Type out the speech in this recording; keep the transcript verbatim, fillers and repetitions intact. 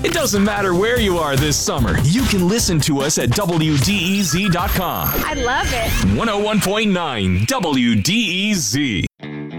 It doesn't matter where you are this summer. You can listen to us at W D E Z dot com. I love it. one oh one point nine W D E Z.